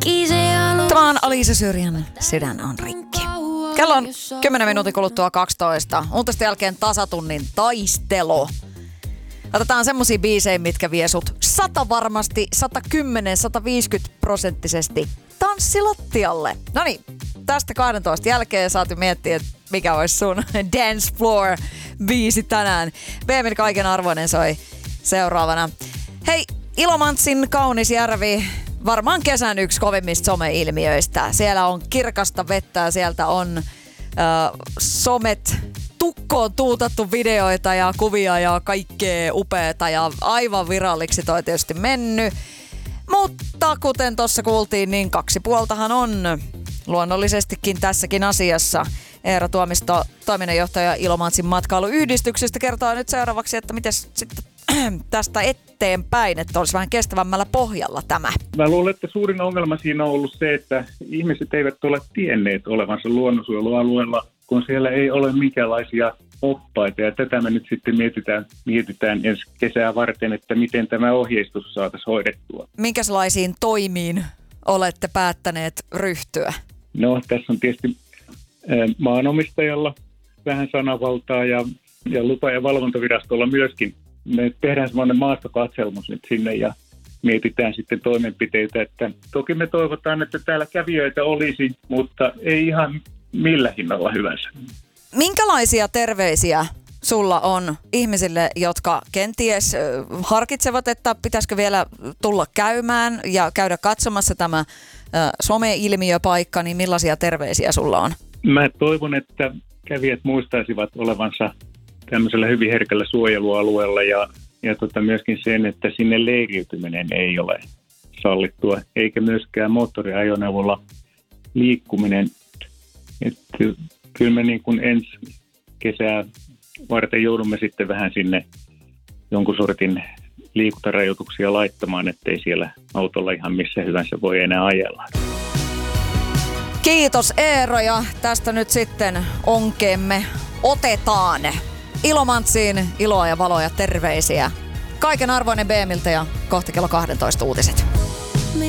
Tämä on Alisa Syrjän Sydän on rikki. Kello on 10 minuutin kuluttua 12. Uutisten jälkeen tasatunnin taistelu. Otetaan semmosia biisejä, mitkä vie sut 100 varmasti, 110, 150% tanssilattialle. Noniin, tästä 12 jälkeen saatu miettiä, että mikä olisi sun dance floor biisi tänään. BM:n kaiken arvoinen soi seuraavana. Hei, Ilomantsin kaunis järvi. Varmaan kesän yksi kovimmista someilmiöistä. Siellä on kirkasta vettä, sieltä on somet tukkoon tuutattu videoita ja kuvia ja kaikkea upeata ja aivan viralliksi toi tietysti mennyt. Mutta kuten tuossa kuultiin, niin 2 puoltahan on luonnollisestikin tässäkin asiassa. Eero Tuomisto, toiminnanjohtaja Ilomantsin matkailuyhdistyksestä, kertoo nyt seuraavaksi, että miten sitten tästä eteenpäin, että olisi vähän kestävämmällä pohjalla tämä. Mä luulen, että suurin ongelma siinä on ollut se, että ihmiset eivät ole tienneet olevansa luonnonsuojelualueella, kun siellä ei ole minkäänlaisia oppaita. Ja tätä me nyt sitten mietitään ensi kesää varten, että miten tämä ohjeistus saataisiin hoidettua. Minkälaisiin toimiin olette päättäneet ryhtyä? No, tässä on tietysti maanomistajalla vähän sananvaltaa ja lupa- ja valvontavirastolla myöskin. Me tehdään semmoinen maastokatselmus nyt sinne ja mietitään sitten toimenpiteitä, että toki me toivotaan, että täällä kävijöitä olisi, mutta ei ihan millä hinnalla hyvänsä. Minkälaisia terveisiä sulla on ihmisille, jotka kenties harkitsevat, että pitäisikö vielä tulla käymään ja käydä katsomassa tämä some-ilmiöpaikka, niin millaisia terveisiä sulla on? Mä toivon, että kävijät muistaisivat olevansa tämmöisellä hyvin herkällä suojelualueella ja myöskin sen, että sinne leiriytyminen ei ole sallittua, eikä myöskään moottoriajoneuvolla liikkuminen. Että kyllä me niin kuin ensi kesää varten joudumme sitten vähän sinne jonkun sortin liikuntarajoituksia laittamaan, ettei siellä autolla ihan missä hyvänsä voi enää ajella. Kiitos Eero, ja tästä nyt sitten onkeemme otetaan. Ilomantsiin iloa ja valoa ja terveisiä. Kaiken arvoinen BMiltä ja kohta kello 12 uutiset.